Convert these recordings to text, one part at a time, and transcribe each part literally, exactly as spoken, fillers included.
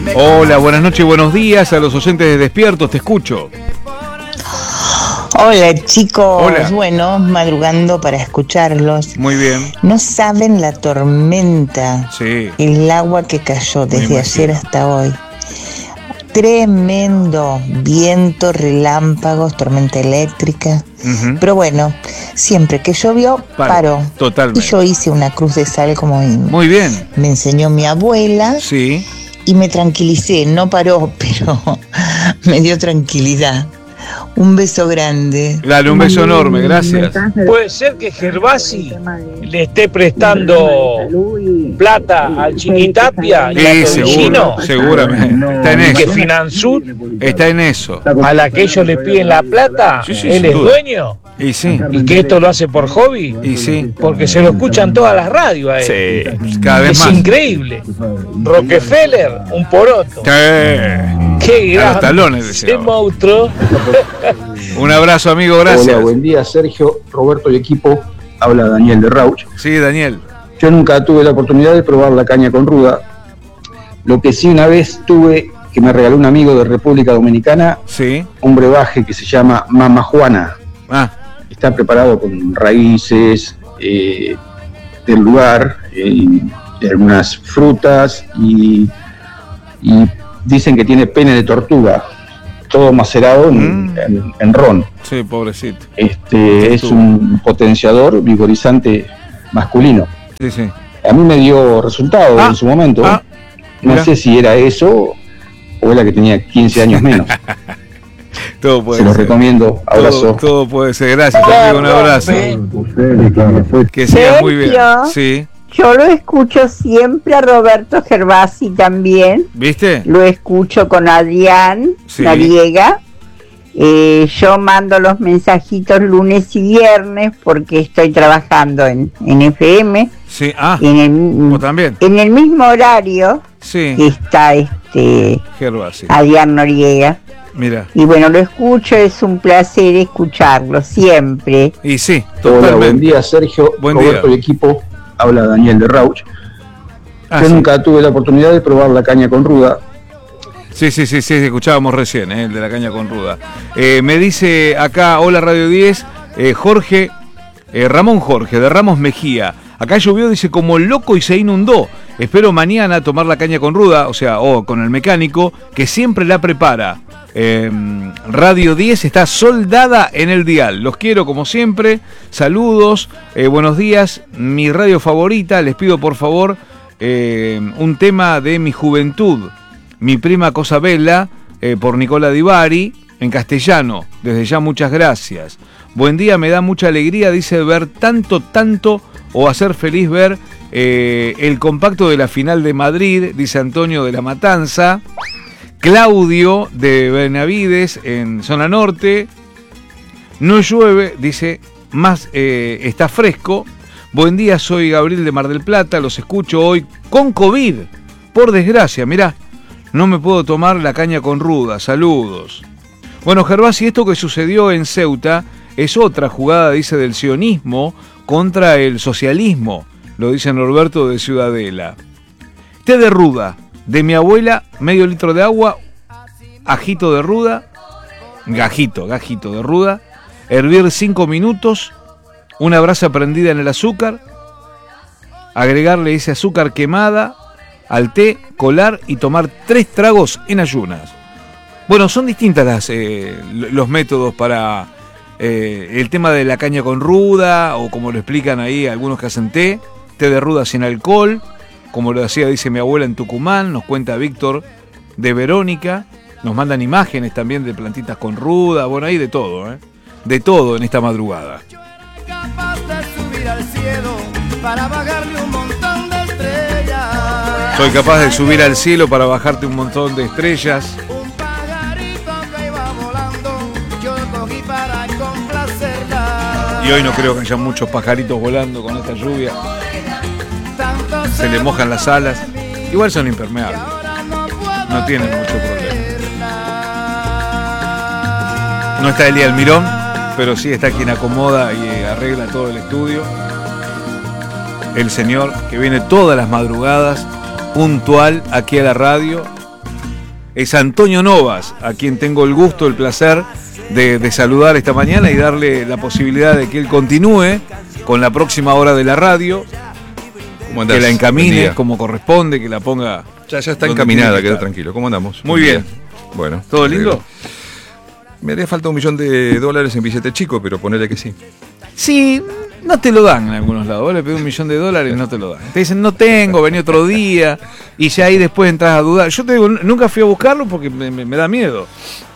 Hola, buenas noches y buenos días a los oyentes de Despiertos, te escucho. Hola chicos, Hola. Bueno, madrugando para escucharlos. Muy bien. No saben la tormenta, sí. el agua que cayó desde ayer hasta hoy. Tremendo viento, relámpagos, tormenta eléctrica. Uh-huh. Pero bueno, siempre que llovió, Paro. paró. Totalmente. Y yo hice una cruz de sal como Muy bien. me enseñó mi abuela. Sí. Y me tranquilicé, no paró, pero me dio tranquilidad. Un beso grande. Dale, un beso enorme, gracias. Puede ser que Gervasi le esté prestando plata al Chiquitapia y sí, a seguro, seguramente. Está en eso. Que Finansur está en eso. A la que ellos le piden la plata, sí, sí, él es duda. dueño. Y sí. Y que esto lo hace por hobby. Y sí. Porque se lo escuchan todas las radios a él. Sí, cada vez es más. Es increíble. Rockefeller, un poroto. Sí. Qué gran. A los talones ese monstruo. Un abrazo, amigo, gracias. Hola, buen día, Sergio, Roberto y equipo. Habla Daniel de Rauch. Sí, Daniel. Yo nunca tuve la oportunidad de probar la caña con ruda. Lo que sí una vez tuve, que me regaló un amigo de República Dominicana, sí. un brebaje que se llama Mama Juana. Ah. Está preparado con raíces eh, del lugar, eh, de algunas frutas y, y dicen que tiene pene de tortuga. Todo macerado en, mm. en, en ron. Sí, pobrecito. Este es un potenciador vigorizante masculino. Sí, sí. A mí me dio resultado ah, en su momento. Ah, no mira. sé si era eso o era que tenía quince años menos. Todo puede Se ser. los recomiendo. Abrazo. Todo, todo puede ser. Gracias, amigo. Un abrazo. Que sigas muy bien. Sí. Yo lo escucho siempre a Roberto Gervasi también. ¿Viste? Lo escucho con Adrián sí. Noriega. Eh, yo mando los mensajitos lunes y viernes porque estoy trabajando en, en F M. Sí, ah, en el, ¿vos también? En el mismo horario sí. que está este Gervasi. Adrián Noriega. Mira. Y bueno, lo escucho, es un placer escucharlo siempre. Y sí, totalmente. Hola, buen día, Sergio, buen Roberto día. y equipo. Habla Daniel de Rauch. Ah, Yo sí. nunca tuve la oportunidad de probar la caña con ruda. Sí, sí, sí, sí, escuchábamos recién, eh, el de la caña con ruda. Eh, me dice acá, hola Radio diez, eh, Jorge, eh, Ramón Jorge, de Ramos Mejía. Acá llovió, dice, como loco y se inundó. Espero mañana tomar la caña con ruda, o sea, o con el mecánico, que siempre la prepara. Eh, Radio diez está soldada en el dial. Los quiero como siempre. Saludos, eh, buenos días. Mi radio favorita, les pido por favor eh, un tema de mi juventud. Mi prima Cosabella, eh, por Nicola Di Bari, en castellano. Desde ya muchas gracias. Buen día, me da mucha alegría, dice, ver tanto, tanto, o hacer feliz ver eh, el compacto de la final de Madrid, dice Antonio de la Matanza. Claudio de Benavides, en zona norte. No llueve, dice, más eh, está fresco. Buen día, soy Gabriel de Mar del Plata, los escucho hoy con COVID. Por desgracia, mirá, no me puedo tomar la caña con ruda. Saludos. Bueno, Gervasi, esto que sucedió en Ceuta es otra jugada, dice, del sionismo contra el socialismo, lo dice Norberto de Ciudadela. Té de ruda, de mi abuela, medio litro de agua, ajito de ruda, gajito, gajito de ruda, hervir cinco minutos, una brasa prendida en el azúcar, agregarle ese azúcar quemada al té, colar y tomar tres tragos en ayunas. Bueno, son distintas las, eh, los métodos para eh, el tema de la caña con ruda, o como lo explican ahí algunos que hacen té, té de ruda sin alcohol, como lo hacía, dice mi abuela en Tucumán, nos cuenta Víctor de Verónica, nos mandan imágenes también de plantitas con ruda, bueno, hay de todo, ¿eh? De todo en esta madrugada. Soy capaz de subir al cielo para bajarte un montón de estrellas. Y hoy no creo que haya muchos pajaritos volando con esta lluvia. Se le mojan las alas. Igual son impermeables. No tienen mucho problema. No está Elia Almirón, pero sí está quien acomoda y arregla todo el estudio. El señor que viene todas las madrugadas puntual aquí a la radio es Antonio Novas, a quien tengo el gusto, el placer de, de saludar esta mañana y darle la posibilidad de que él continúe con la próxima hora de la radio, que la encamine como corresponde, que la ponga... Ya, ya está encaminada, queda tranquilo. ¿Cómo andamos? Muy bien. bien. Bueno. ¿Todo lindo? Me haría falta un millón de dólares en billete chico, pero ponele que sí. Sí, no te lo dan en algunos lados. Vos le pedís un millón de dólares y no te lo dan. Te dicen, no tengo, vení otro día. Y ya ahí después entras a dudar. Yo te digo, nunca fui a buscarlo porque me, me, me da miedo.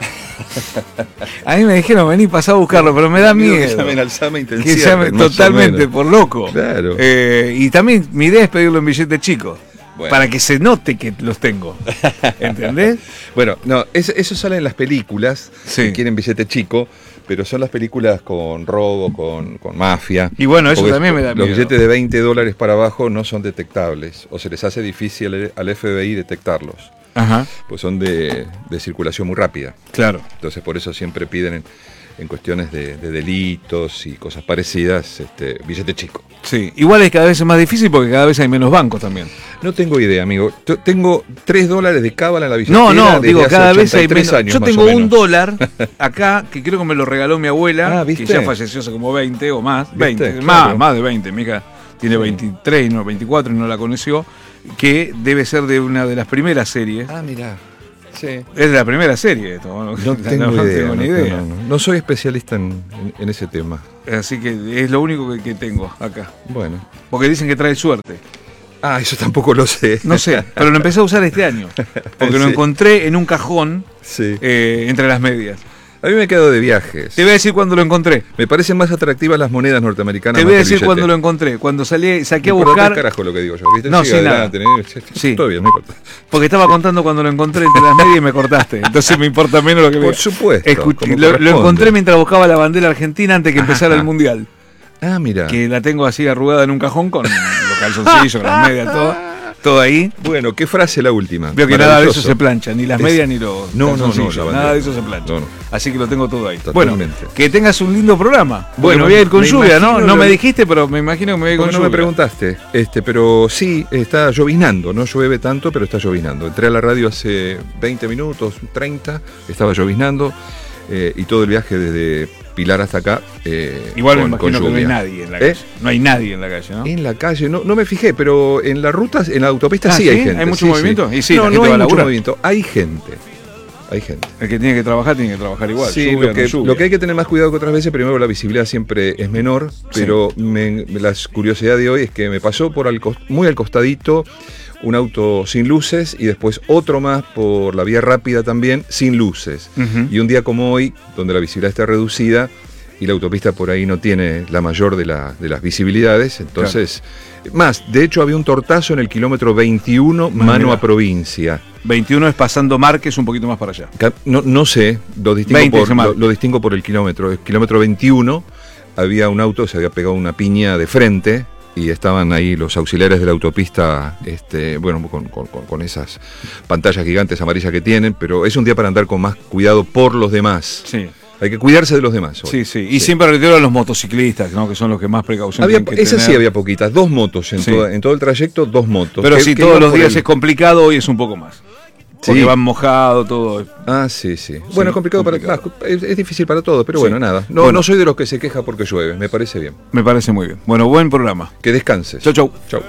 A mí me dijeron, vení, pasá a buscarlo, pero me da miedo. Que llamen al SAME que llamen totalmente, por loco. Claro. Eh, y también mi idea es pedirlo en billete chico. Bueno. Para que se note que los tengo. ¿Entendés? Bueno, no, eso, eso sale en las películas, sí. que quieren billete chico, pero son las películas con robo, con, con mafia. Y bueno, eso Porque también me da miedo. Los billetes de veinte dólares para abajo no son detectables, o se les hace difícil al F B I detectarlos. Ajá. Pues son de, de circulación muy rápida. Claro. Entonces por eso siempre piden en, en cuestiones de, de delitos y cosas parecidas, este, billete chico. Sí, igual es cada vez más difícil porque cada vez hay menos bancos también. No tengo idea, amigo. T- tengo tres dólares de cábala en la billetera. No, no, desde digo, hace cada vez hay menos. años, Yo más tengo o un menos. dólar acá, que creo que me lo regaló mi abuela, Ah, ¿viste? que ya falleció hace como veinte o más. veinte, ¿Viste? más, Claro. más de veinte. Mi hija tiene veintitrés, no, veinticuatro y no la conoció. Que debe ser de una de las primeras series. Ah, mirá. Sí. Es de la primera serie esto. No, No tengo no idea. tengo ni no, idea. no, no. No soy especialista en, en, en ese tema. Así que es lo único que, que tengo acá. Bueno. Porque dicen que trae suerte. Ah, eso tampoco lo sé. No sé, pero lo empecé a usar este año. Porque lo Sí. encontré en un cajón Sí. eh, entre las medias. A mí me quedo de viajes. Te voy a decir cuándo lo encontré. Me parecen más atractivas las monedas norteamericanas. Te voy a más que el decir billete. cuándo lo encontré. Cuando salí, saqué a No importa buscar. el carajo lo que digo yo, ¿viste? No, Siga sí, nada. adelante, ¿no? Sí. Todo bien, no importa. Porque estaba contando cuando lo encontré entre las medias y me cortaste. Entonces me importa menos lo que me Por supuesto. Escuché- como lo, lo corresponde. encontré mientras buscaba la bandera argentina antes que empezara el mundial. Ah, mira. Que la tengo así arrugada en un cajón con los calzoncillos, las medias, todo. Todo ahí. Bueno, ¿qué frase la última? Veo que nada de eso Maravilloso. se plancha, ni las Es- medias ni los No, no, no, calzoncillos, la bandera. nada de eso se plancha. No, no. Así que lo tengo todo ahí. Totalmente. Bueno, que tengas un lindo programa. Bueno, Bueno, me voy a ir con me lluvia, ¿no? imagino No lo- me dijiste, pero me imagino que me voy a ir con Porque no lluvia. me preguntaste, este, pero sí, está lloviznando, no llueve tanto, pero está lloviznando. Entré a la radio hace veinte minutos, treinta, estaba lloviznando, eh, y todo el viaje desde Pilar hasta acá. Eh, Igual con, me con imagino que no hay lluvia. nadie en la ¿Eh? calle. No hay nadie en la calle, ¿no? En la calle, no, no me fijé, pero en las rutas, en la autopista Ah, sí, ¿sí? hay gente. ¿Hay mucho sí, movimiento? sí. Y sí, no, la gente no va hay a mucho laburar. movimiento, hay gente. Hay gente. El que tiene que trabajar tiene que trabajar igual. Sí, lluvia, lo, que, no lluvia. lo que hay que tener más cuidado que otras veces, primero la visibilidad siempre es menor, pero me, la curiosidad de hoy es que me pasó por al, cos- muy al costadito un auto sin luces y después otro más por la vía rápida también sin luces. Ujú. Y un día como hoy, donde la visibilidad está reducida y la autopista por ahí no tiene la mayor de, la, de las visibilidades, entonces... Más, de hecho había un tortazo en el kilómetro veintiuno, mano mira. a provincia. veintiuno es pasando Márquez un poquito más para allá. Ca- No, no sé, lo distingo, veinte por, se marca. lo, lo distingo por el kilómetro. El kilómetro veintiuno había un auto, se había pegado una piña de frente y estaban ahí los auxiliares de la autopista, este, bueno, con, con- con- con esas pantallas gigantes amarillas que tienen, pero es un día para andar con más cuidado por los demás. Sí. Hay que cuidarse de los demás. hoy. Sí, sí. Y siempre reitero a los motociclistas, ¿no? Que son los que más precaución Había, tienen que esas sí tener. había poquitas, dos motos en, Sí. toda- en todo el trayecto, dos motos. Pero Que- si que todos iban los por días el- es complicado, hoy es un poco más. Porque Sí. van mojados, todo. Ah, sí, sí. Bueno, complicado, complicado. para es, es difícil para todos, pero Sí. bueno, nada. No, Bueno. no soy de los que se queja porque llueve, me parece bien. Me parece muy bien. Bueno, buen programa. Que descanses. Chau, chau. Chau.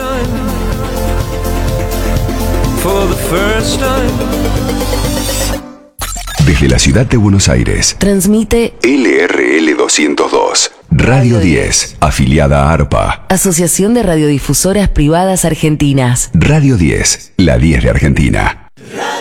Desde la ciudad de Buenos Aires, Transmite L R L doscientos dos, Radio diez, afiliada a ARPA. Asociación de Radiodifusoras Privadas Argentinas. Radio diez, la diez de Argentina.